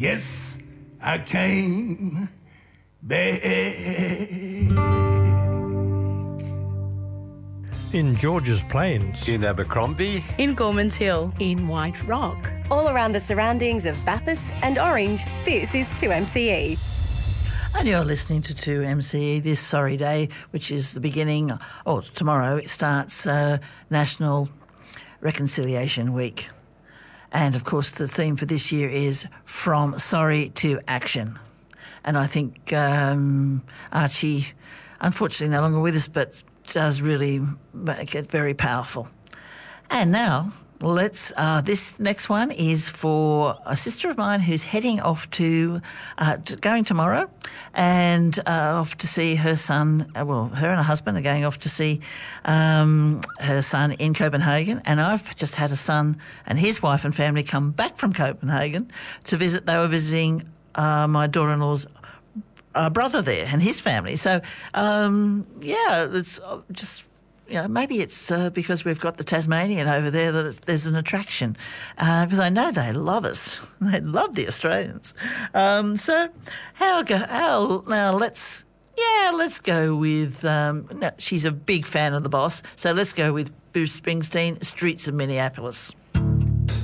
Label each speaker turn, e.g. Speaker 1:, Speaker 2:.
Speaker 1: Yes, I came back.
Speaker 2: In George's Plains.
Speaker 3: In Abercrombie.
Speaker 4: In Gormans Hill.
Speaker 5: In White Rock.
Speaker 6: All around the surroundings of Bathurst and Orange, this is 2MCE.
Speaker 7: And you're listening to 2MCE this sorry day, which is the beginning, or tomorrow it starts National Reconciliation Week. And, of course, the theme for this year is From Sorry to Action. And I think Archie, unfortunately no longer with us, but does really make it very powerful. And now, this next one is for a sister of mine who's heading off going tomorrow and off to see her son. Her and her husband are going off to see her son in Copenhagen. And I've just had a son and his wife and family come back from Copenhagen to visit. They were visiting my daughter-in-law's brother there and his family. So, it's just... maybe it's because we've got the Tasmanian over there that there's an attraction. Because I know they love us. They love the Australians. So let's go with... she's a big fan of the Boss. So let's go with Bruce Springsteen, Streets of Minneapolis.